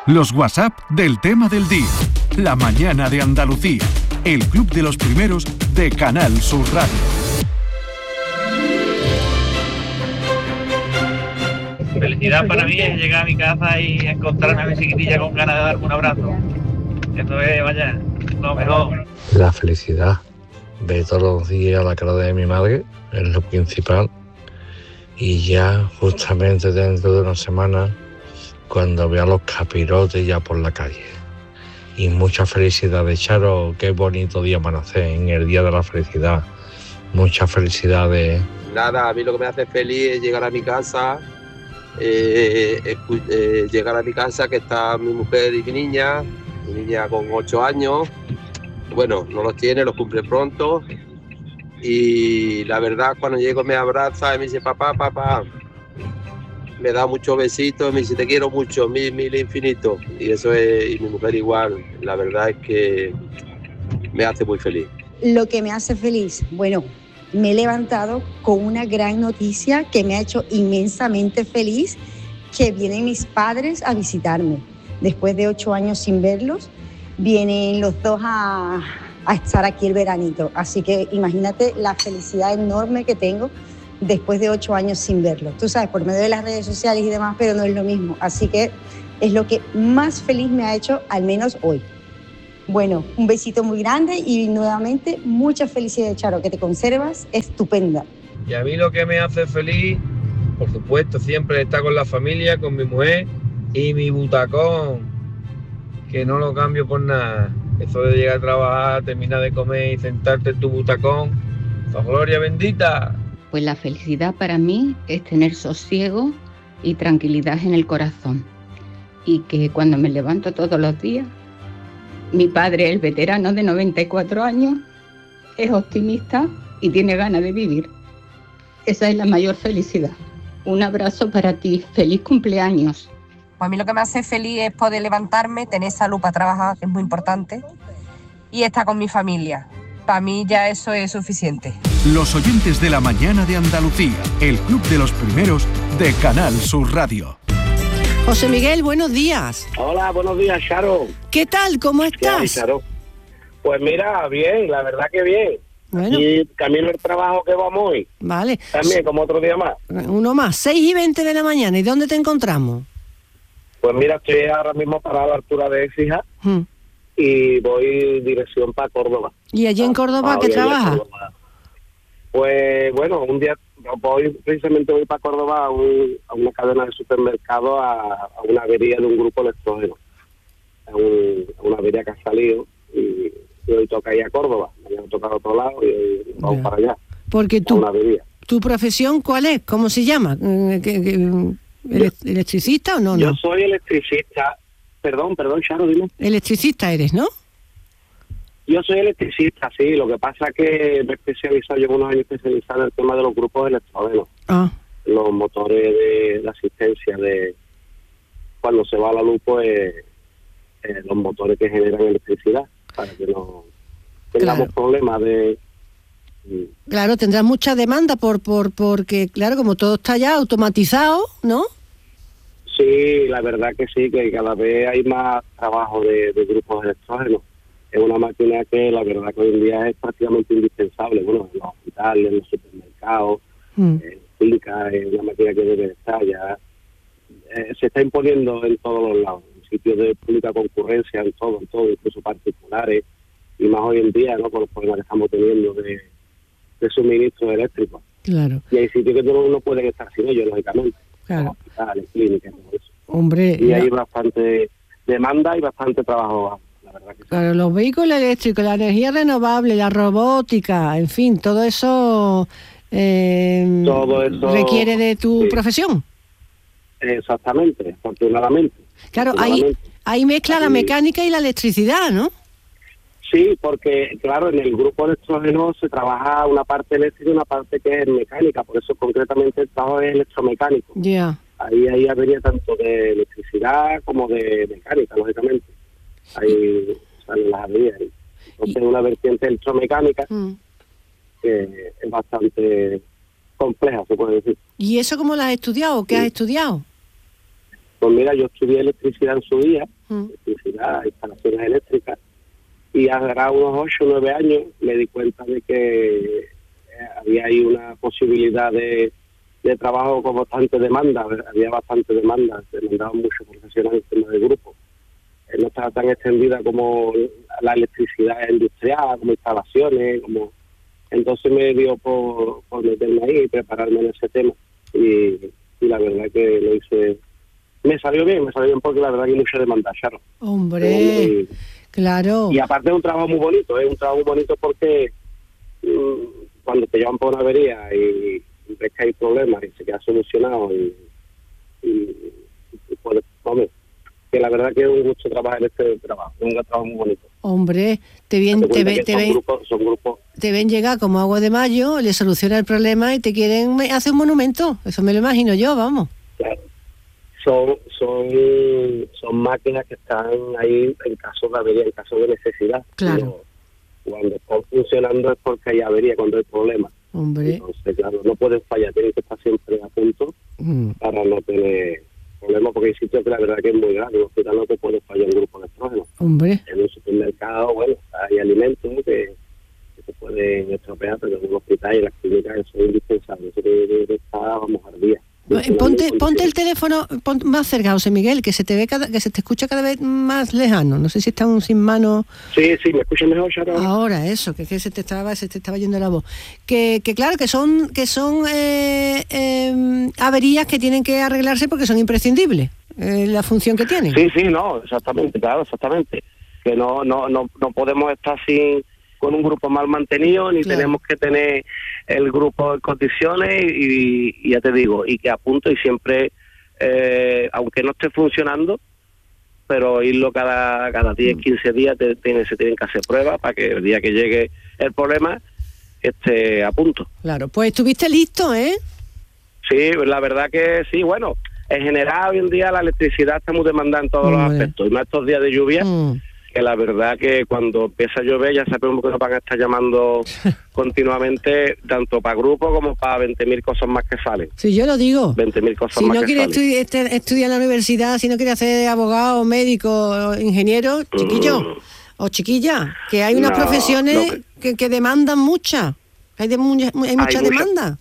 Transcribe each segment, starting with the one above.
Los WhatsApp del tema del día. La mañana de Andalucía. El club de los primeros de Canal Sur Radio. Felicidad para mí es llegar a mi casa y encontrarme a mi chiquitilla con ganas de darme un abrazo. Esto es, vaya, lo mejor. La felicidad. Ver todos los días la cara de mi madre es lo principal. Y ya justamente dentro de una semana, cuando vea los capirotes ya por la calle. Y mucha felicidad de Charo, qué bonito día amanecer en el día de la felicidad. Mucha felicidad de... Nada, a mí lo que me hace feliz es llegar a mi casa, llegar a mi casa que está mi mujer y mi niña con 8 años. Bueno, no los tiene, los cumple pronto. Y la verdad, cuando llego me abraza y me dice, papá, me da muchos besitos, me dice, te quiero mucho, mil infinito. Y eso es, y mi mujer igual, la verdad es que me hace muy feliz. Lo que me hace feliz, bueno, me he levantado con una gran noticia que me ha hecho inmensamente feliz, que vienen mis padres a visitarme. Después de 8 años sin verlos, vienen los dos a estar aquí el veranito. Así que imagínate la felicidad enorme que tengo después de 8 años sin verlos. Tú sabes, por medio de las redes sociales y demás, pero no es lo mismo. Así que es lo que más feliz me ha hecho, al menos hoy. Bueno, un besito muy grande y nuevamente mucha felicidad, Charo, que te conservas estupenda. Y a mí lo que me hace feliz, por supuesto, siempre estar con la familia, con mi mujer y mi butacón, que no lo cambio por nada. Eso de llegar a trabajar, terminar de comer y sentarte en tu butacón, ¡oh, gloria bendita! Pues la felicidad para mí es tener sosiego y tranquilidad en el corazón. Y que cuando me levanto todos los días, mi padre, el veterano de 94 años, es optimista y tiene ganas de vivir. Esa es la mayor felicidad. Un abrazo para ti. ¡Feliz cumpleaños! Pues a mí lo que me hace feliz es poder levantarme, tener salud para trabajar, que es muy importante, y estar con mi familia. Para mí ya eso es suficiente. Los oyentes de la mañana de Andalucía. El club de los primeros de Canal Sur Radio. José Miguel, buenos días. Hola, buenos días, Charo. ¿Qué tal? ¿Cómo ¿Qué estás? hay, Charo? Pues mira, bien, la verdad que bien. Bueno. Y camino el trabajo que vamos hoy. Vale. También, como otro día más. Uno más, 6:20 de la mañana. ¿Y dónde te encontramos? Pues mira, estoy ahora mismo parado a la altura de Écija y voy dirección para Córdoba. ¿Y allí en Córdoba qué trabajas? Pues bueno, un día precisamente voy para Córdoba a una cadena de supermercados a una avería de un grupo electrógeno. A una avería que ha salido y hoy toca ir a Córdoba. Me han tocado a otro lado y hoy vamos para allá. Porque ¿tu profesión cuál es? ¿Cómo se llama? ¿Electricista o no? Yo soy electricista. Perdón, Charo, dime. Electricista eres, ¿no? Yo soy electricista, sí. Lo que pasa es que me he especializado, llevo unos años especializado en el tema de los grupos electrógenos. Los motores de asistencia de cuando se va la luz, pues los motores que generan electricidad, para que no tengamos problemas de... Claro, tendrás mucha demanda porque, claro, como todo está ya automatizado, ¿no? Sí, la verdad que sí, que cada vez hay más trabajo de grupos electrógenos. Es una máquina que la verdad que hoy en día es prácticamente indispensable. Bueno, en los hospitales, en los supermercados, en fincas, es una máquina que debe estar ya. Se está imponiendo en todos los lados, en sitios de pública concurrencia, en todo, incluso particulares, y más hoy en día, ¿no? Con los problemas que estamos teniendo de suministro eléctrico. Claro. Y hay sitios que no pueden estar sin ellos, lógicamente. Claro. Hospitales, clínicas, todo eso. Hombre, y hay bastante demanda y bastante trabajo. Claro, los vehículos eléctricos, la energía renovable, la robótica, en fin, todo eso requiere de tu profesión. Exactamente, afortunadamente. Claro, ahí mezcla la mecánica y la electricidad, ¿no? Sí, porque claro, en el grupo electrógeno se trabaja una parte eléctrica y una parte que es mecánica, por eso concretamente el trabajo es electromecánico. Ya. Ahí habría tanto de electricidad como de mecánica, lógicamente. Ahí salen las averías. Entonces una vertiente electromecánica que es bastante compleja, se puede decir. ¿Y eso cómo lo has estudiado? ¿Qué has estudiado? Pues mira, yo estudié electricidad en su día, electricidad, instalaciones eléctricas, y hace unos 8 o 9 años me di cuenta de que había ahí una posibilidad de trabajo con bastante demanda, había bastante demanda, se demandaban muchos profesionales en tema de grupo. No estaba tan extendida como la electricidad industrial, como instalaciones, como... Entonces me dio por meterme ahí y prepararme en ese tema. Y la verdad que lo hice... Me salió bien porque la verdad que hay mucha demanda, Charo. Hombre, claro. Y aparte es un trabajo muy bonito, porque cuando te llaman por una avería y ves que hay problemas y se queda solucionado y puedes, hombre, que la verdad que es un gusto trabajar en este trabajo, es un trabajo muy bonito. Hombre, te ven llegar como agua de mayo, le soluciona el problema y te quieren hacer un monumento. Eso me lo imagino yo, vamos. Claro. Son máquinas que están ahí en caso de avería, en caso de necesidad. Claro. Cuando están funcionando es porque hay avería, cuando hay problemas. Hombre. Entonces, claro, no pueden fallar, tienen que estar siempre a punto para no tener problemas, porque hay sitios que la verdad que es muy grande, en el hospital no te puede fallar un grupo de estrógeno. Hombre. En un supermercado, bueno, hay alimentos que se pueden estropear, pero en un hospital y en las clínicas eso es indispensable, eso debe estar, vamos, al día. Ponte el teléfono más cerca, José Miguel, que se te escucha cada vez más lejano. No sé si está sin mano. Sí, me escucha mejor, Charo. Ahora, eso, que se te estaba yendo la voz. Que claro, que son averías que tienen que arreglarse porque son imprescindibles, la función que tienen. Sí, no, exactamente. Que no podemos estar con un grupo mal mantenido, ni tenemos que tener el grupo en condiciones y ya te digo, y que a punto y siempre, aunque no esté funcionando, pero irlo cada 10, 15 días se tienen que hacer pruebas para que el día que llegue el problema esté a punto. Claro, pues estuviste listo, ¿eh? Sí, la verdad que sí, bueno, en general hoy en día la electricidad está muy demandada en todos los aspectos, y más estos días de lluvia, que la verdad que cuando empieza a llover ya sabemos que nos van a estar llamando continuamente, tanto para grupos como para 20.000 cosas más que salen. Sí, yo lo digo. 20.000 cosas si más no que quieres estudiar en la universidad, si no quieres hacer abogado, médico, ingeniero, chiquillo o chiquilla, que hay unas profesiones que demandan mucha. Hay mucha demanda.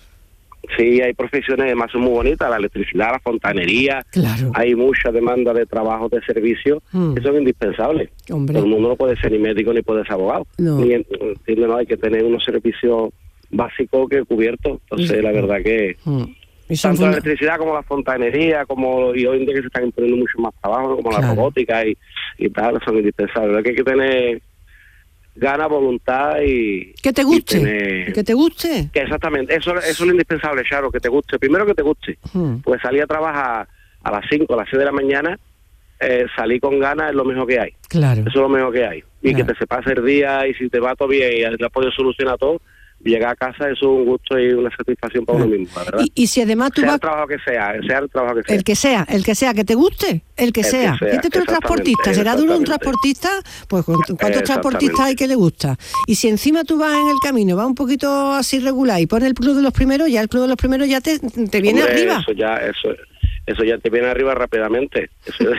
Sí, hay profesiones además muy bonitas, la electricidad, la fontanería, claro. Hay mucha demanda de trabajos de servicio que son indispensables. Hombre. Todo el mundo no puede ser ni médico ni puede ser abogado. No. Hay que tener unos servicios básicos que cubiertos. Entonces, la verdad que tanto la electricidad como la fontanería, y hoy en día que se están imponiendo mucho más trabajo, como la robótica y tal, son indispensables. Hay que tener gana, voluntad y... Que te guste, que te guste. Que exactamente, eso es lo indispensable, Charo, que te guste. Primero que te guste, pues salir a trabajar a las 5, a las 6 de la mañana, salir con ganas es lo mejor que hay. Claro. Eso es lo mejor que hay. Y que te se pase el día y si te va todo bien y has podido solucionar todo, llegar a casa eso es un gusto y una satisfacción para uno mismo, la verdad. Y si además tú sea vas... el trabajo que sea, el trabajo que sea. El que sea, que te guste, el que sea. Fíjate tú el transportista, ¿será duro un transportista? Pues ¿cuántos transportistas hay que le gusta? Y si encima tú vas en el camino, vas un poquito así regular y pones el club de los primeros, ya el club de los primeros ya te viene arriba. Eso ya te viene arriba rápidamente.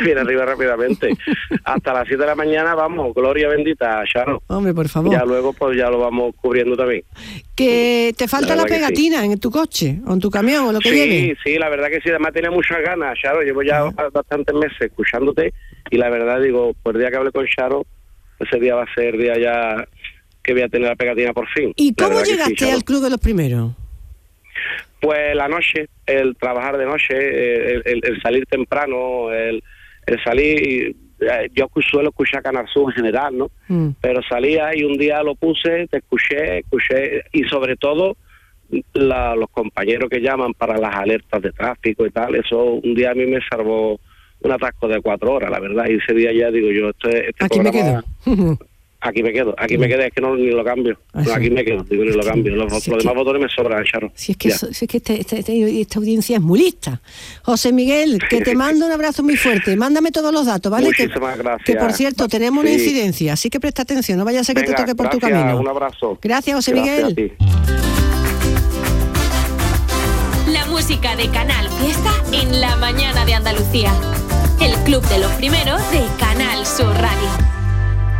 Hasta las 7 de la mañana, vamos, gloria bendita, Charo. Hombre, por favor. Ya luego pues ya lo vamos cubriendo también. Que te falta la pegatina en tu coche, o en tu camión, o lo que lleves. Sí, la verdad que sí, además tenía muchas ganas, Charo. Llevo ya bastantes meses escuchándote y la verdad digo, por el día que hablé con Charo, ese día va a ser el día ya que voy a tener la pegatina por fin. ¿Y cómo llegaste al club de los primeros? Pues la noche, el trabajar de noche, el salir temprano, el salir, yo suelo escuchar Canal Sur en general, ¿no? Pero salía y un día lo puse, te escuché, y sobre todo los compañeros que llaman para las alertas de tráfico y tal, eso un día a mí me salvó un atasco de 4 horas, la verdad, y ese día ya digo yo, aquí me quedo. Aquí me quedo, es que ni lo cambio. No, aquí me quedo, ni lo cambio. Los demás botones me sobran, Charo. Si es que esta audiencia es muy lista. José Miguel, que te mando un abrazo muy fuerte. Mándame todos los datos, ¿vale? Muchísimas gracias. Que por cierto, tenemos una incidencia, así que presta atención, no vaya a ser que te toque por tu camino. Un abrazo. Gracias, José Miguel. La música de Canal Fiesta en la mañana de Andalucía. El Club de los Primeros de Canal